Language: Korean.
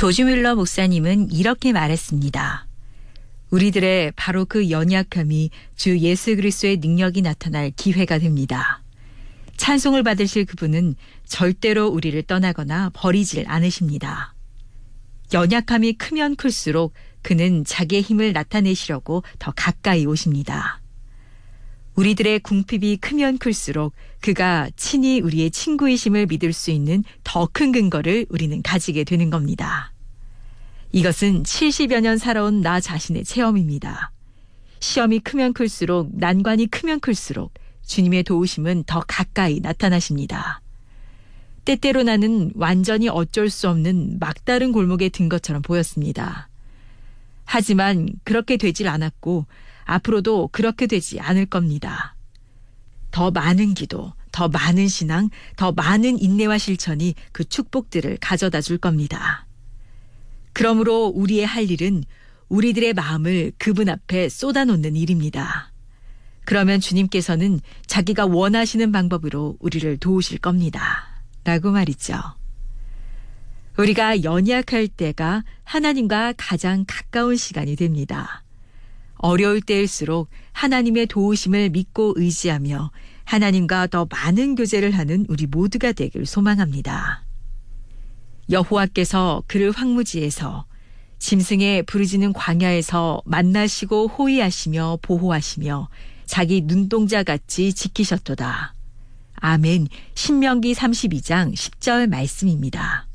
조지 뮬러 목사님은 이렇게 말했습니다. 우리들의 바로 그 연약함이 주 예수 그리스도의 능력이 나타날 기회가 됩니다. 찬송을 받으실 그분은 절대로 우리를 떠나거나 버리질 않으십니다. 연약함이 크면 클수록 그는 자기의 힘을 나타내시려고 더 가까이 오십니다. 우리들의 궁핍이 크면 클수록 그가 친히 우리의 친구이심을 믿을 수 있는 더 큰 근거를 우리는 가지게 되는 겁니다. 이것은 70여 년 살아온 나 자신의 체험입니다. 시험이 크면 클수록, 난관이 크면 클수록 주님의 도우심은 더 가까이 나타나십니다. 때때로 나는 완전히 어쩔 수 없는 막다른 골목에 든 것처럼 보였습니다. 하지만 그렇게 되질 않았고 앞으로도 그렇게 되지 않을 겁니다. 더 많은 기도, 더 많은 신앙, 더 많은 인내와 실천이 그 축복들을 가져다 줄 겁니다. 그러므로 우리의 할 일은 우리들의 마음을 그분 앞에 쏟아놓는 일입니다. 그러면 주님께서는 자기가 원하시는 방법으로 우리를 도우실 겁니다. 라고 말이죠. 우리가 연약할 때가 하나님과 가장 가까운 시간이 됩니다. 어려울 때일수록 하나님의 도우심을 믿고 의지하며 하나님과 더 많은 교제를 하는 우리 모두가 되길 소망합니다. 여호와께서 그를 황무지에서 짐승의 부르짖는 광야에서 만나시고 호위하시며 보호하시며 자기 눈동자같이 지키셨도다. 아멘. 신명기 32장 10절 말씀입니다.